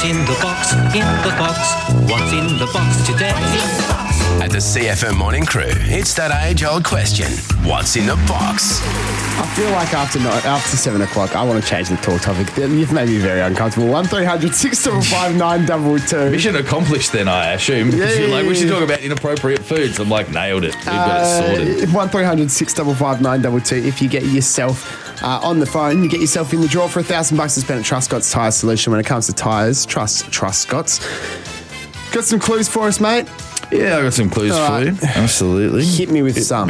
What's in the box? In the box. What's in the box today? At the CFM Morning Crew, it's that age-old question. What's in the box? I feel like after 7 o'clock, I want to change the talk topic. You've made me very uncomfortable. 1300 655 922. Mission accomplished then, I assume. You're like, we should talk about inappropriate foods. I'm like, nailed it. We've got it sorted. 1300 655 922. If you get yourself on the phone, you get yourself in the draw for $1,000 to spend at Truscott's Tyre Solution. When it comes to tyres, trust Truscott's. Got some clues for us, mate? Yeah, I got some clues for you. Absolutely. Hit me with some.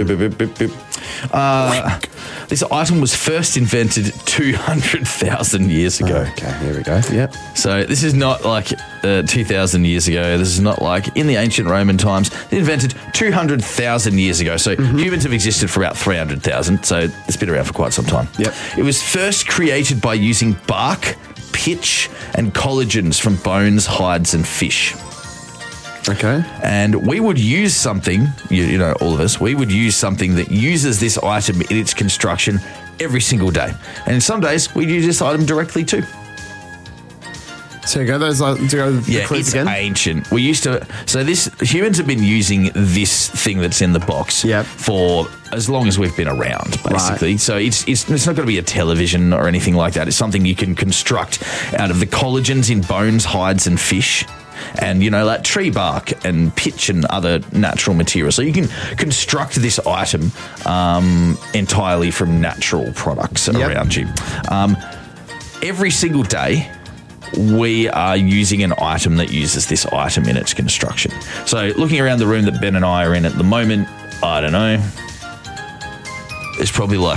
This item was first invented 200,000 years ago. Okay, here we go. Yep. So this is not like 2,000 years ago. This is not like in the ancient Roman times. They invented 200,000 years ago. So humans have existed for about 300,000. So it's been around for quite some time. Yep. It was first created by using bark, pitch, and collagens from bones, hides, and fish. Okay. And we would use something, you know, all of us, we would use something that uses this item in its construction every single day. And some days we use this item directly too. So you go those the clues it's again? ancient. We used to. So humans have been using this thing that's in the box for as long as we've been around, basically. Right. So it's not going to be a television or anything like that. It's something you can construct out of the collagens in bones, hides, and fish. And, you know, like tree bark and pitch and other natural materials. So you can construct this item entirely from natural products around you. Every single day, we are using an item that uses this item in its construction. So looking around the room that Ben and I are in at the moment, I don't know, there's probably like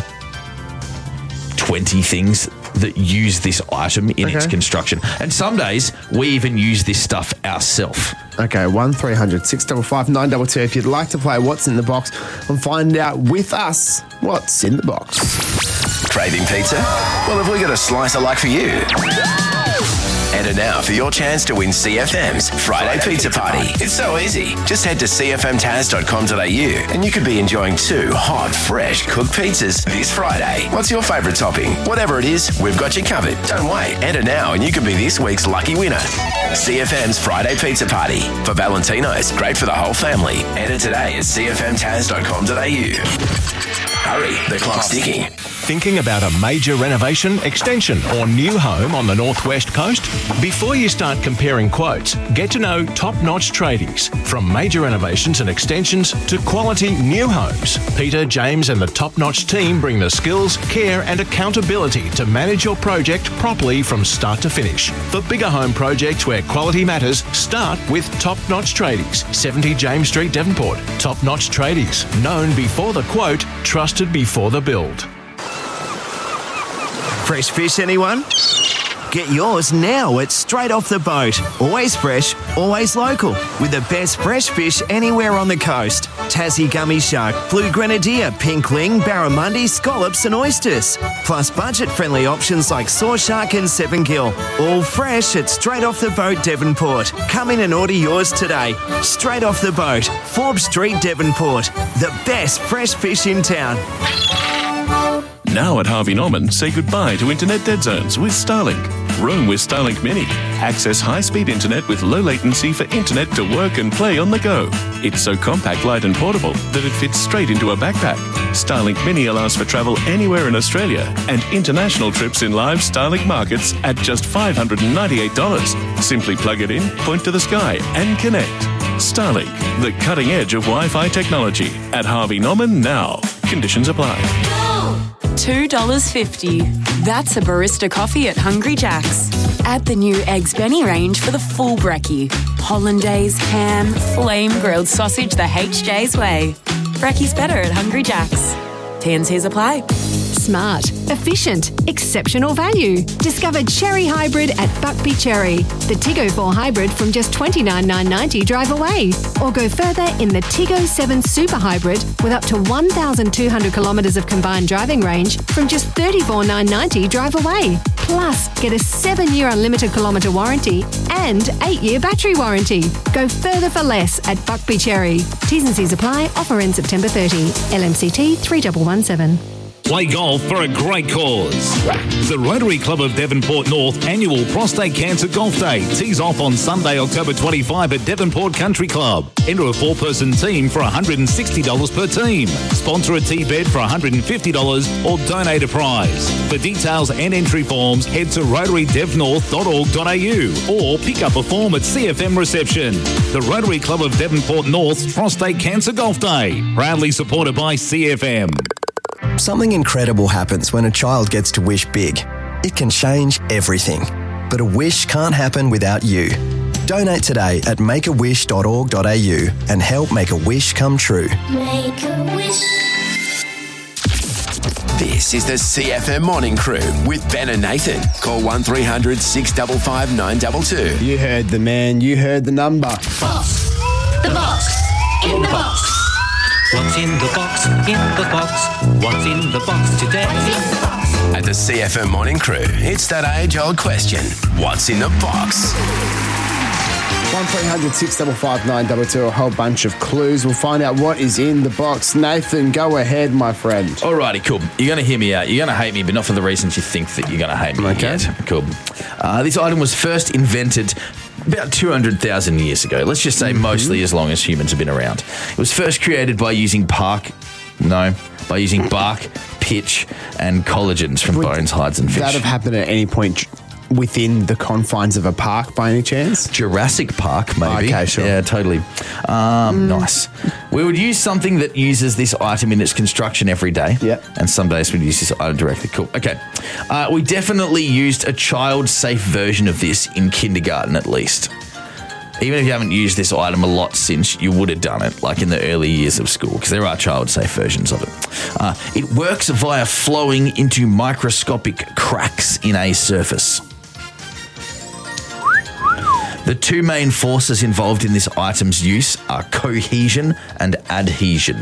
20 things that use this item in its construction. And some days we even use this stuff ourselves. Okay, 1300 655 922 if you'd like to play What's in the Box and find out with us what's in the box. Craving pizza? Well, have we got a slicer like for you? Enter now for your chance to win CFM's Friday Pizza Party. It's so easy. Just head to cfmtaz.com.au and you could be enjoying 2 hot, fresh cooked pizzas this Friday. What's your favourite topping? Whatever it is, we've got you covered. Don't wait. Enter now and you could be this week's lucky winner. CFM's Friday Pizza Party. For Valentino's, great for the whole family. Enter today at cfmtaz.com.au. Hurry, the clock's ticking. Thinking about a major renovation, extension or new home on the Northwest Coast? Before you start comparing quotes, get to know Top Notch Tradies. From major renovations and extensions to quality new homes, Peter, James and the Top Notch team bring the skills, care and accountability to manage your project properly from start to finish. For bigger home projects where quality matters, start with Top Notch Tradies, 70 James Street, Devonport. Top Notch Tradies, known before the quote, trusted before the build. Fresh fish, anyone? Get yours now at Straight Off the Boat. Always fresh, always local. With the best fresh fish anywhere on the coast. Tassie gummy shark, blue grenadier, pink ling, barramundi, scallops and oysters. Plus budget-friendly options like saw shark and 7-gill. All fresh at Straight Off the Boat, Devonport. Come in and order yours today. Straight Off the Boat, Forbes Street, Devonport. The best fresh fish in town. Now at Harvey Norman, say goodbye to internet dead zones with Starlink. Roam with Starlink Mini. Access high-speed internet with low latency for internet to work and play on the go. It's so compact, light and portable that it fits straight into a backpack. Starlink Mini allows for travel anywhere in Australia and international trips in live Starlink markets at just $598. Simply plug it in, point to the sky and connect. Starlink, the cutting edge of Wi-Fi technology. At Harvey Norman now. Conditions apply. $2.50. That's a barista coffee at Hungry Jack's. Add the new Eggs Benny range for the full brekkie. Hollandaise, ham, flame grilled sausage the HJ's way. Brekkie's better at Hungry Jack's. T&Cs apply. Smart, efficient, exceptional value. Discover Cherry Hybrid at Buckby Cherry. The Tiggo 4 Hybrid from just $29,990 drive away. Or go further in the Tiggo 7 Super Hybrid with up to 1,200 kilometres of combined driving range from just $34,990 drive away. Plus, get a 7-year unlimited kilometre warranty and 8-year battery warranty. Go further for less at Buckby Cherry. T's and C's apply. Offer ends September 30. LMCT 3117. Play golf for a great cause. The Rotary Club of Devonport North annual Prostate Cancer Golf Day tees off on Sunday, October 25 at Devonport Country Club. Enter a 4-person team for $160 per team. Sponsor a tee bed for $150 or donate a prize. For details and entry forms, head to rotarydevnorth.org.au or pick up a form at CFM reception. The Rotary Club of Devonport North's Prostate Cancer Golf Day, proudly supported by CFM. Something incredible happens when a child gets to wish big. It can change everything. But a wish can't happen without you. Donate today at makeawish.org.au and help make a wish come true. Make a wish. This is the CFM Morning Crew with Ben and Nathan. Call 1300 655 922. You heard the man, you heard the number. Box. The box. In the box. What's in the box? In the box. What's in the box today? At the CFM Morning Crew, it's that age-old question. What's in the box? 1300 655 922, a whole bunch of clues. We'll find out what is in the box. Nathan, go ahead, my friend. Alrighty, cool. You're going to hear me out. You're going to hate me, but not for the reasons you think that you're going to hate me. Okay. Yet. Cool. This item was first invented about 200,000 years ago. Let's just say mostly as long as humans have been around. It was first created by using bark, pitch, and collagens from bones, hides, and fish. That have happened at any point within the confines of a park by any chance? Jurassic Park, maybe. Okay, sure. Yeah, totally. Nice. We would use something that uses this item in its construction every day. Yeah. And some days we'd use this item directly. Cool. Okay. We definitely used a child-safe version of this in kindergarten at least. Even if you haven't used this item a lot since, you would have done it, like in the early years of school, because there are child-safe versions of it. It works via flowing into microscopic cracks in a surface. The two main forces involved in this item's use are cohesion and adhesion.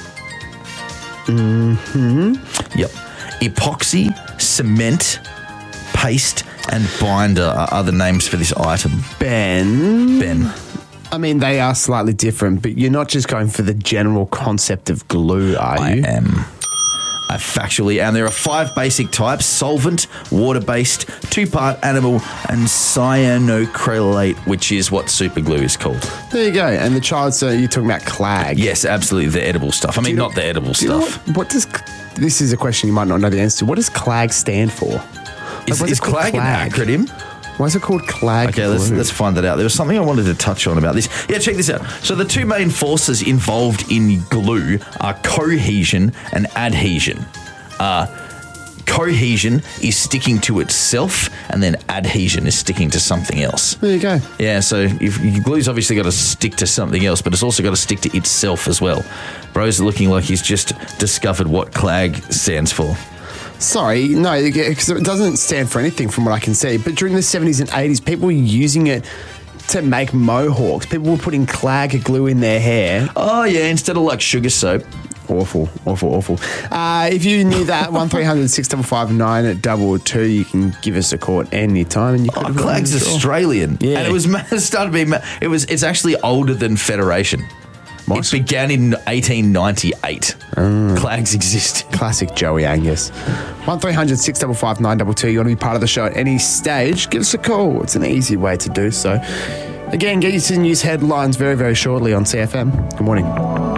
Yep. Epoxy, cement, paste, and binder are other names for this item. Ben. I mean, they are slightly different, but you're not just going for the general concept of glue, are you? I am. Factually, and there are 5 basic types: solvent, water-based, 2-part animal, and cyanocrylate, which is what super glue is called. There you go. And the child, so you're talking about clag. Yes, absolutely, the edible stuff. I mean, not the edible stuff. What does, this is a question you might not know the answer to. What does clag stand for? Is clag an acronym? Why is it called clag? Okay, let's find that out. There was something I wanted to touch on about this. Yeah, check this out. So the two main forces involved in glue are cohesion and adhesion. Cohesion is sticking to itself, and then adhesion is sticking to something else. There you go. Yeah, so if glue's obviously got to stick to something else, but it's also got to stick to itself as well. Bro's looking like he's just discovered what clag stands for. Sorry, no, because it doesn't stand for anything from what I can see. But during the 70s and 80s, people were using it to make mohawks. People were putting clag glue in their hair. Oh, yeah, instead of like sugar soap. Awful. If you knew that, 1300 655 922, you can give us a call at any time. And you could Clag's Australian. Yeah. And it's actually older than Federation. What? It began in 1898. Clags exist. Classic Joey Angus. 1300 655 922. You want to be part of the show at any stage, give us a call. It's an easy way to do so. Again, get you to news headlines very, very shortly on CFM. Good morning.